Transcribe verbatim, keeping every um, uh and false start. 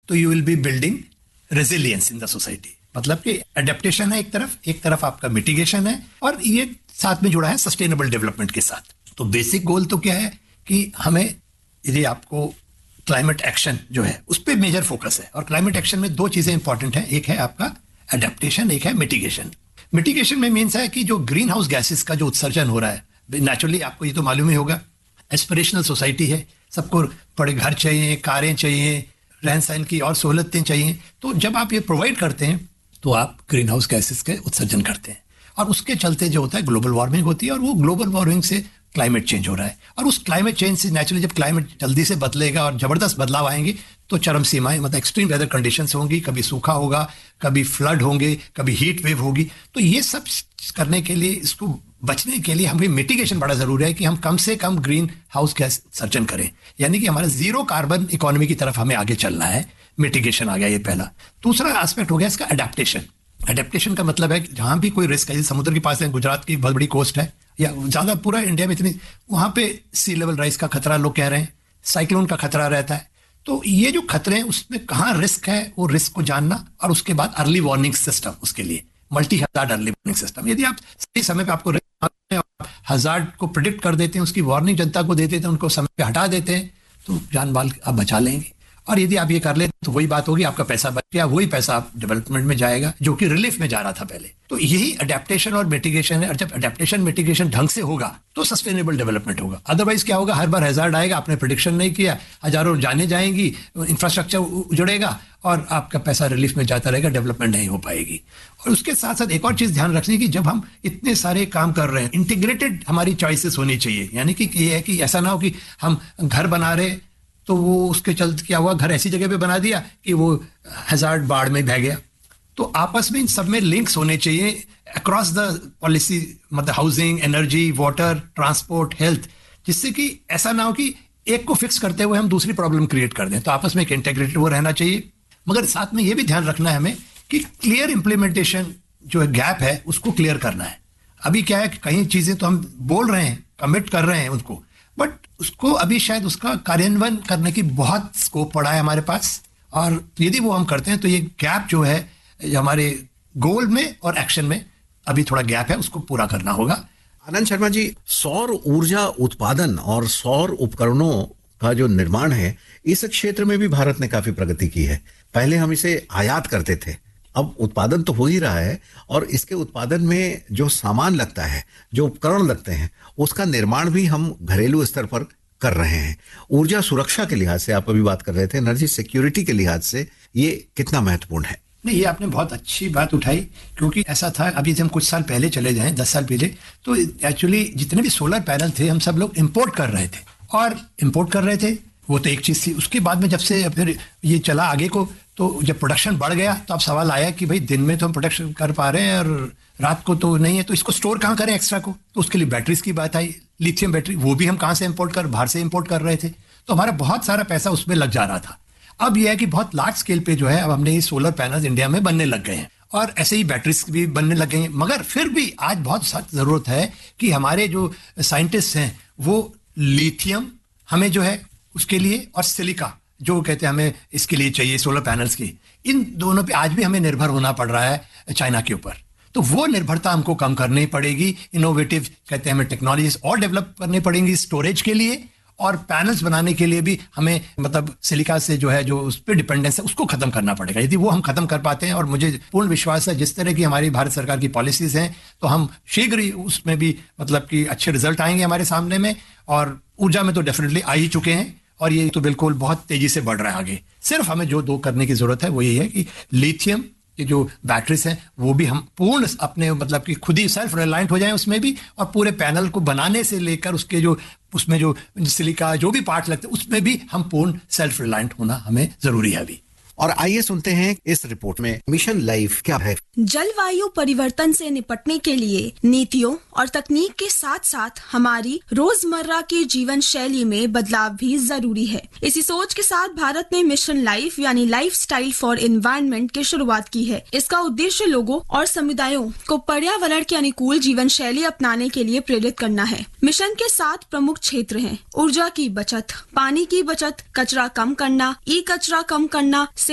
तो you will be building resilience in the society. मतलब कि एडेप्टेशन है एक तरफ, एक तरफ आपका मिटिगेशन है, और ये साथ में जुड़ा है सस्टेनेबल डेवलपमेंट के साथ। तो बेसिक गोल तो क्या है कि हमें, यदि आपको क्लाइमेट एक्शन जो है उस पर मेजर फोकस है, और क्लाइमेट एक्शन में दो चीजें इंपॉर्टेंट हैं, एक है आपका एडेप्टेशन, एक है मिटिगेशन। मिटिगेशन में मीन्स है कि जो ग्रीन हाउस गैसेस का जो उत्सर्जन हो रहा है, नेचुरली आपको ये तो मालूम ही होगा, एस्पिरेशनल सोसाइटी है, सबको बड़े घर चाहिए, कारें चाहिए, रहन सहन की और सहूलतें चाहिए। तो जब आप ये प्रोवाइड करते हैं तो आप ग्रीन हाउस गैसेस के उत्सर्जन करते हैं, और उसके चलते जो होता है ग्लोबल वार्मिंग होती है, और वो ग्लोबल वार्मिंग से क्लाइमेट चेंज हो रहा है। और उस क्लाइमेट चेंज से नेचुरली जब क्लाइमेट जल्दी से बदलेगा और जबरदस्त बदलाव आएंगे तो चरम सीमाएं, मतलब एक्सट्रीम वेदर कंडीशंस होंगी, कभी सूखा होगा, कभी फ्लड होंगे, कभी हीट वेव होगी। तो ये सब करने के लिए, इसको बचने के लिए हमें मिटिगेशन बड़ा जरूरी है कि हम कम से कम ग्रीन हाउस गैस सर्जन करें, यानी कि हमारा जीरो कार्बन इकोनॉमी की तरफ हमें आगे चलना है। मिटिगेशन आ गया ये पहला। दूसरा एस्पेक्ट हो गया इसका अडेप्टेशन। अडेप्टेशन का मतलब है कि जहां भी कोई रिस्क है, समुद्र के पास है, गुजरात की बहुत बड़ी कोस्ट है, या ज्यादा पूरा इंडिया में इतनी, वहां पे सी लेवल राइज का खतरा लोग कह रहे हैं, साइक्लोन का खतरा रहता है। तो ये जो खतरे हैं उसमें कहाँ रिस्क है, वो रिस्क को जानना, और उसके बाद अर्ली वार्निंग सिस्टम, उसके लिए multi hazard early warning system. यदि आप सही समय पे आपको हजार्ड को प्रिडिक्ट कर देते हैं, उसकी वार्निंग जनता को दे देते हैं, उनको समय पे हटा देते हैं, तो जान माल आप बचा लेंगे। और यदि आप ये कर ले तो वही बात होगी, आपका पैसा बच गया, वही पैसा आप डेवलपमेंट में जाएगा जो कि रिलीफ में जा रहा था पहले। तो यही अडेप्टेशन और मिटिगेशन है, और जब अडेप्टेशन मिटिगेशन ढंग से होगा तो सस्टेनेबल डेवलपमेंट होगा। अदरवाइज क्या होगा, हर बार हैजार्ड आएगा, आपने प्रेडिक्शन नहीं किया, हजारों जाने जाएंगी, इंफ्रास्ट्रक्चर उजड़ेगा, और आपका पैसा रिलीफ में जाता रहेगा, डेवलपमेंट नहीं हो पाएगी। और उसके साथ साथ एक और चीज ध्यान रखने की, जब हम इतने सारे काम कर रहे हैं, इंटीग्रेटेड हमारी चॉइसेस होनी चाहिए। यानी कि ये है कि ऐसा ना हो कि हम घर बना रहे तो वो उसके चलते क्या हुआ, घर ऐसी जगह पे बना दिया कि वो हैजार्ड बाढ़ में बह गया। तो आपस में इन सब में लिंक्स होने चाहिए अक्रॉस द पॉलिसी, मतलब housing, energy, water, transport, health, जिससे कि ऐसा ना हो कि एक को फिक्स करते हुए हम दूसरी प्रॉब्लम क्रिएट कर दें। तो आपस में एक इंटीग्रेटेड वो रहना चाहिए, मगर साथ में ये भी ध्यान रखना है हमें कि क्लियर इंप्लीमेंटेशन जो गैप है उसको क्लियर करना है। अभी क्या है कि कई चीजें तो हम बोल रहे हैं, कमिट कर रहे हैं उनको, बट उसको अभी शायद उसका कार्यान्वयन करने की बहुत स्कोप पड़ा है हमारे पास। और यदि वो हम करते हैं तो ये गैप जो है हमारे गोल में और एक्शन में अभी थोड़ा गैप है, उसको पूरा करना होगा। आनंद शर्मा जी, सौर ऊर्जा उत्पादन और सौर उपकरणों का जो निर्माण है, इस क्षेत्र में भी भारत ने काफी प्रगति की है। पहले हम इसे आयात करते थे, अब उत्पादन तो हो ही रहा है, और इसके उत्पादन में जो सामान लगता है, जो उपकरण लगते हैं, उसका निर्माण भी हम घरेलू स्तर पर कर रहे हैं। ऊर्जा सुरक्षा के लिहाज से आप अभी बात कर रहे थे, एनर्जी सिक्योरिटी के लिहाज से ये कितना महत्वपूर्ण है? नहीं, ये आपने बहुत अच्छी बात उठाई, क्योंकि ऐसा था, अभी जब हम कुछ साल पहले चले जाएं, दस साल पहले, तो एक्चुअली जितने भी सोलर पैनल थे हम सब लोग इंपोर्ट कर रहे थे, और इंपोर्ट कर रहे थे, वो तो एक चीज थी। उसके बाद में जब से फिर ये चला आगे को, तो जब प्रोडक्शन बढ़ गया तो अब सवाल आया कि भाई दिन में तो हम प्रोडक्शन कर पा रहे हैं और रात को तो नहीं है, तो इसको स्टोर कहाँ करें एक्स्ट्रा को। तो उसके लिए बैटरीज की बात आई, लिथियम बैटरी, वो भी हम कहाँ से इंपोर्ट कर, बाहर से इंपोर्ट कर रहे थे, तो हमारा बहुत सारा पैसा उसमें लग जा रहा था। अब यह है कि बहुत लार्ज स्केल पे जो है अब हमने ये सोलर पैनल इंडिया में बनने लग गए हैं, और ऐसे ही बैटरीज भी बनने लग गए हैं। मगर फिर भी आज बहुत सख्त जरूरत है कि हमारे जो साइंटिस्ट हैं वो लिथियम हमें जो है उसके लिए, और सिलिका जो कहते हैं हमें इसके लिए चाहिए सोलर पैनल्स की, इन दोनों पे आज भी हमें निर्भर होना पड़ रहा है चाइना के ऊपर। तो वो निर्भरता हमको कम करनी पड़ेगी। इनोवेटिव कहते हैं हमें टेक्नोलॉजीज और डेवलप करनी पड़ेंगी स्टोरेज के लिए, और पैनल्स बनाने के लिए भी हमें मतलब सिलिका से जो है जो उस पर डिपेंडेंस है उसको खत्म करना पड़ेगा। यदि वो हम खत्म कर पाते हैं, और मुझे पूर्ण विश्वास है जिस तरह की हमारी भारत सरकार की पॉलिसीज हैं, तो हम शीघ्र ही उसमें भी मतलब कि अच्छे रिजल्ट आएंगे हमारे सामने में। और ऊर्जा में तो डेफिनेटली आ ही चुके हैं, और ये तो बिल्कुल बहुत तेजी से बढ़ रहा है आगे। सिर्फ हमें जो दो करने की जरूरत है वो यही है कि लिथियम की जो बैटरीज हैं वो भी हम पूर्ण अपने मतलब कि खुद ही सेल्फ रिलायंट हो जाएं उसमें भी, और पूरे पैनल को बनाने से लेकर उसके जो उसमें जो सिलिका जो भी पार्ट लगते हैं उसमें भी हम पूर्ण सेल्फ रिलायंट होना हमें जरूरी है अभी। और आइए सुनते हैं इस रिपोर्ट में मिशन लाइफ क्या है। जलवायु परिवर्तन से निपटने के लिए नीतियों और तकनीक के साथ साथ हमारी रोजमर्रा की जीवन शैली में बदलाव भी जरूरी है। इसी सोच के साथ भारत ने मिशन लाइफ यानी लाइफ स्टाइल फॉर एनवायरनमेंट की शुरुआत की है। इसका उद्देश्य लोगों और समुदायों को पर्यावरण के अनुकूल जीवन शैली अपनाने के लिए प्रेरित करना है। मिशन के सात प्रमुख क्षेत्र हैं: ऊर्जा की बचत, पानी की बचत, कचरा कम करना, ई कचरा कम करना,